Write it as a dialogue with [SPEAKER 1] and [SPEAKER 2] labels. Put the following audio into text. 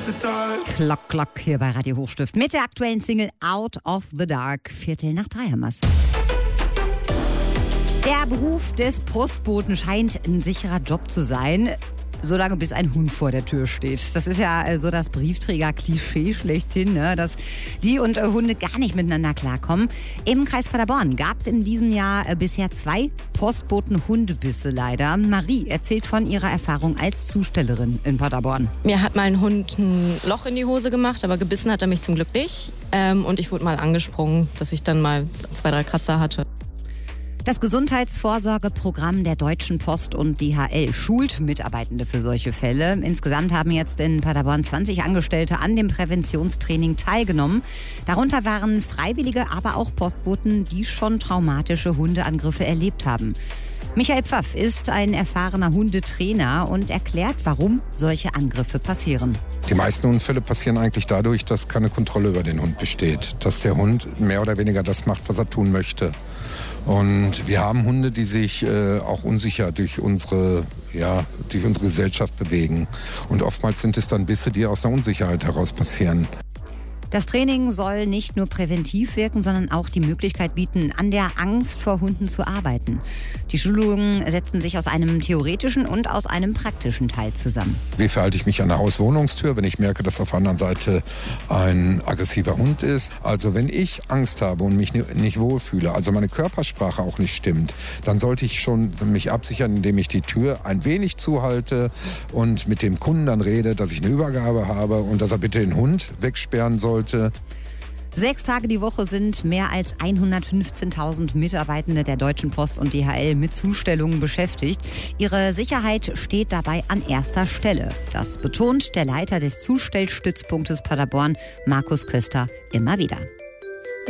[SPEAKER 1] the dark.
[SPEAKER 2] Klock, Klock hier bei Radio Hochstift mit der aktuellen Single Out of the Dark. 2:15 haben wir's. Der Beruf des Postboten scheint ein sicherer Job zu sein, solange bis ein Hund vor der Tür steht. Das ist ja so das Briefträger-Klischee schlechthin, ne? Dass die und Hunde gar nicht miteinander klarkommen. Im Kreis Paderborn gab es in diesem Jahr bisher 2 Postboten-Hundebisse leider. Marie erzählt von ihrer Erfahrung als Zustellerin in Paderborn.
[SPEAKER 3] Mir hat mal ein Hund ein Loch in die Hose gemacht, aber gebissen hat er mich zum Glück nicht. Und ich wurde mal angesprungen, dass ich dann mal 2, 3 Kratzer hatte.
[SPEAKER 2] Das Gesundheitsvorsorgeprogramm der Deutschen Post und DHL schult Mitarbeitende für solche Fälle. Insgesamt haben jetzt in Paderborn 20 Angestellte an dem Präventionstraining teilgenommen. Darunter waren Freiwillige, aber auch Postboten, die schon traumatische Hundeangriffe erlebt haben. Michael Pfaff ist ein erfahrener Hundetrainer und erklärt, warum solche Angriffe passieren.
[SPEAKER 4] Die meisten Unfälle passieren eigentlich dadurch, dass keine Kontrolle über den Hund besteht. Dass der Hund mehr oder weniger das macht, was er tun möchte. Und wir haben Hunde, die sich auch unsicher durch unsere Gesellschaft bewegen. Und oftmals sind es dann Bisse, die aus der Unsicherheit heraus passieren.
[SPEAKER 2] Das Training soll nicht nur präventiv wirken, sondern auch die Möglichkeit bieten, an der Angst vor Hunden zu arbeiten. Die Schulungen setzen sich aus einem theoretischen und aus einem praktischen Teil zusammen.
[SPEAKER 4] Wie verhalte ich mich an der Hauswohnungstür, wenn ich merke, dass auf der anderen Seite ein aggressiver Hund ist? Also wenn ich Angst habe und mich nicht wohlfühle, also meine Körpersprache auch nicht stimmt, dann sollte ich schon mich absichern, indem ich die Tür ein wenig zuhalte und mit dem Kunden dann rede, dass ich eine Übergabe habe und dass er bitte den Hund wegsperren sollte.
[SPEAKER 2] 6 Tage die Woche sind mehr als 115.000 Mitarbeitende der Deutschen Post und DHL mit Zustellungen beschäftigt. Ihre Sicherheit steht dabei an erster Stelle. Das betont der Leiter des Zustellstützpunktes Paderborn, Markus Köster, immer wieder.